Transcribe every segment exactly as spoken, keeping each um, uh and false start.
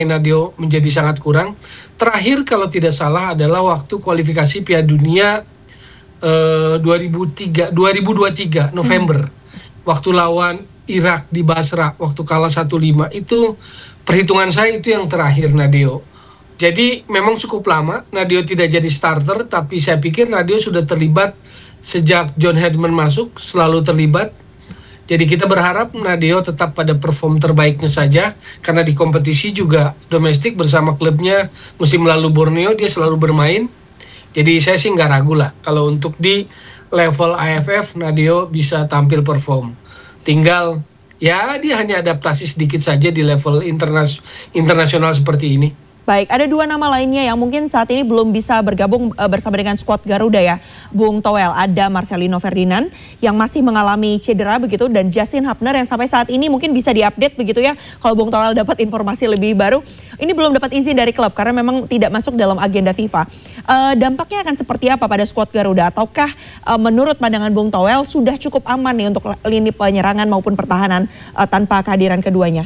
Nadio menjadi sangat kurang. Terakhir kalau tidak salah adalah waktu kualifikasi Piala Dunia uh, dua ribu tiga, dua ribu dua puluh tiga November. Hmm. Waktu lawan Irak di Basra, waktu kalah satu lima. Itu perhitungan saya itu yang terakhir Nadio. Jadi memang cukup lama Nadio tidak jadi starter, tapi saya pikir Nadio sudah terlibat sejak John Hedman masuk, selalu terlibat. Jadi kita berharap Nadio tetap pada perform terbaiknya saja, karena di kompetisi juga domestik bersama klubnya musim lalu Borneo dia selalu bermain. Jadi saya sih nggak ragu lah kalau untuk di level A F F Nadio bisa tampil perform. Tinggal ya dia hanya adaptasi sedikit saja di level internas internasional seperti ini. Baik, ada dua nama lainnya yang mungkin saat ini belum bisa bergabung uh, bersama dengan skuad Garuda ya, Bung Toel. Ada Marcelino Ferdinand yang masih mengalami cedera begitu, dan Justin Hubner yang sampai saat ini mungkin bisa diupdate begitu ya. Kalau Bung Toel dapat informasi lebih baru, ini belum dapat izin dari klub karena memang tidak masuk dalam agenda FIFA. Uh, dampaknya akan seperti apa pada skuad Garuda? Ataukah uh, menurut pandangan Bung Toel sudah cukup aman nih untuk lini penyerangan maupun pertahanan uh, tanpa kehadiran keduanya?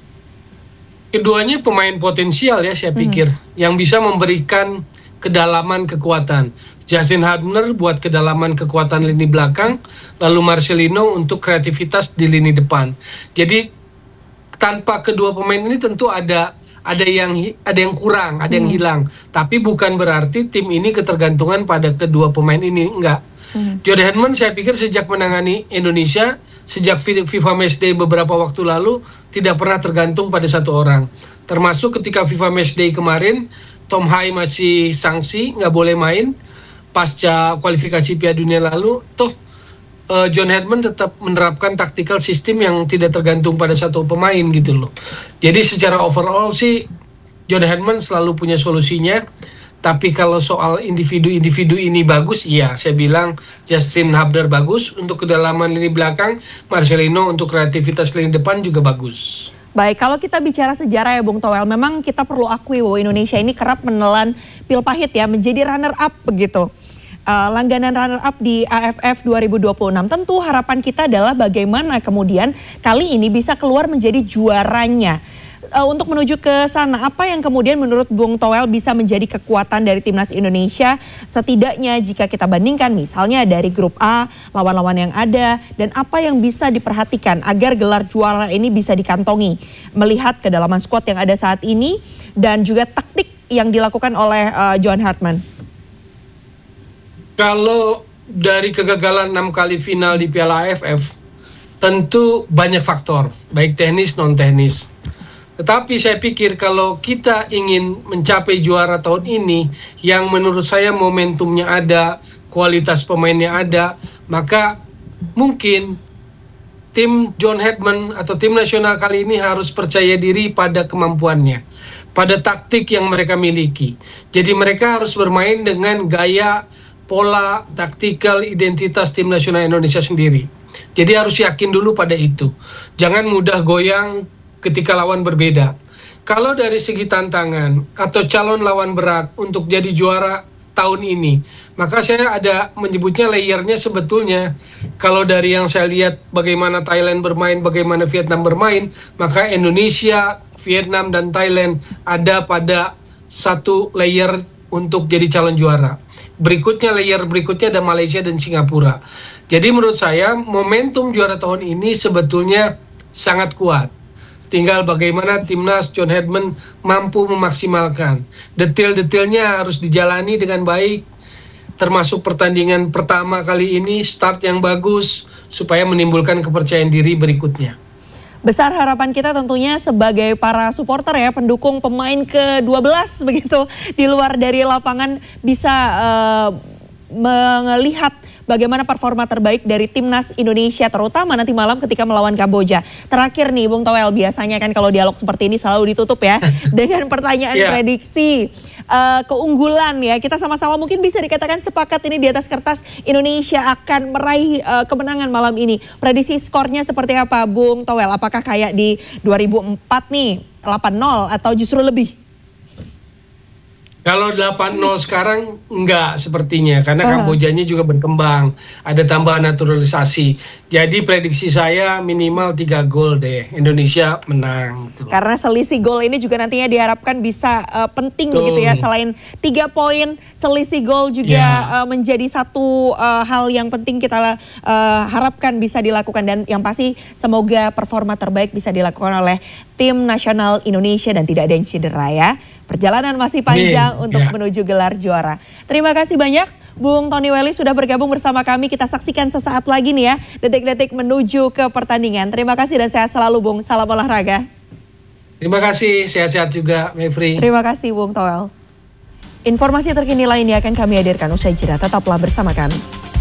Keduanya pemain potensial ya saya pikir, hmm. yang bisa memberikan kedalaman kekuatan. Justin Hubner buat kedalaman kekuatan lini belakang, lalu Marcelino untuk kreativitas di lini depan. Jadi tanpa kedua pemain ini tentu ada ada yang ada yang kurang, ada yang hmm. hilang. Tapi bukan berarti tim ini ketergantungan pada kedua pemain ini, enggak. Hmm. John Hedman saya pikir sejak menangani Indonesia, sejak FIFA Matchday beberapa waktu lalu tidak pernah tergantung pada satu orang. Termasuk ketika FIFA Matchday kemarin, Tom Hai masih sanksi, nggak boleh main pasca kualifikasi Piala Dunia lalu. Toh uh, John Hedman tetap menerapkan tactical system yang tidak tergantung pada satu pemain gitu loh. Jadi secara overall sih John Hedman selalu punya solusinya. Tapi kalau soal individu-individu ini bagus, iya saya bilang Justin Hubner bagus untuk kedalaman lini belakang, Marcelino untuk kreativitas lini depan juga bagus. Baik, kalau kita bicara sejarah ya Bung Toel, memang kita perlu akui bahwa Indonesia ini kerap menelan pil pahit ya, menjadi runner up begitu. Uh, langganan runner up di A F F dua ribu dua puluh enam. Tentu harapan kita adalah bagaimana kemudian kali ini bisa keluar menjadi juaranya. Uh, untuk menuju ke sana, apa yang kemudian menurut Bung Toel bisa menjadi kekuatan dari timnas Indonesia setidaknya jika kita bandingkan misalnya dari grup A, lawan-lawan yang ada, dan apa yang bisa diperhatikan agar gelar juara ini bisa dikantongi melihat kedalaman skuad yang ada saat ini dan juga taktik yang dilakukan oleh uh, John Hedman. Kalau dari kegagalan enam kali final di Piala A F F, tentu banyak faktor, baik teknis non-teknis. Tetapi saya pikir kalau kita ingin mencapai juara tahun ini, yang menurut saya momentumnya ada, kualitas pemainnya ada, maka mungkin tim John Hedman atau tim nasional kali ini harus percaya diri pada kemampuannya, pada taktik yang mereka miliki. Jadi mereka harus bermain dengan gaya, pola, taktikal, identitas tim nasional Indonesia sendiri. Jadi harus yakin dulu pada itu. Jangan mudah goyang ketika lawan berbeda. Kalau dari segi tantangan atau calon lawan berat untuk jadi juara tahun ini, maka saya ada menyebutnya layernya sebetulnya. Kalau dari yang saya lihat bagaimana Thailand bermain, bagaimana Vietnam bermain, maka Indonesia, Vietnam, dan Thailand ada pada satu layer untuk jadi calon juara. Berikutnya layer berikutnya ada Malaysia dan Singapura. Jadi menurut saya momentum juara tahun ini sebetulnya sangat kuat. Tinggal bagaimana timnas John Hedman mampu memaksimalkan. Detail-detailnya harus dijalani dengan baik, termasuk pertandingan pertama kali ini, start yang bagus, supaya menimbulkan kepercayaan diri berikutnya. Besar harapan kita tentunya sebagai para supporter ya, pendukung pemain ke dua belas begitu, di luar dari lapangan bisa uh, melihat bagaimana performa terbaik dari timnas Indonesia, terutama nanti malam ketika melawan Kamboja. Terakhir nih Bung Toel, biasanya kan kalau dialog seperti ini selalu ditutup ya dengan pertanyaan yeah. prediksi uh, keunggulan ya. Kita sama-sama mungkin bisa dikatakan sepakat ini di atas kertas Indonesia akan meraih uh, kemenangan malam ini. Prediksi skornya seperti apa Bung Toel? Apakah kayak di dua ribu empat nih delapan nol atau justru lebih? Kalau delapan nol sekarang enggak sepertinya, karena Uh. Kambojanya juga berkembang, ada tambahan naturalisasi. Jadi prediksi saya minimal tiga gol deh, Indonesia menang. Gitu. Karena selisih gol ini juga nantinya diharapkan bisa uh, penting Betul. begitu ya. Selain tiga poin, selisih gol juga Ya. uh, menjadi satu uh, hal yang penting kita uh, harapkan bisa dilakukan. Dan yang pasti semoga performa terbaik bisa dilakukan oleh tim nasional Indonesia dan tidak ada yang cedera ya. Perjalanan masih panjang Amin. untuk Ya. menuju gelar juara. Terima kasih banyak Bung Tony Welly sudah bergabung bersama kami. Kita saksikan sesaat lagi nih ya detik-detik menuju ke pertandingan. Terima kasih dan sehat selalu Bung. Salam olahraga. Terima kasih, sehat-sehat juga Mevri. Terima kasih Bung Toel. Informasi terkini lainnya akan kami hadirkan usai jeda. Tetaplah bersama kami.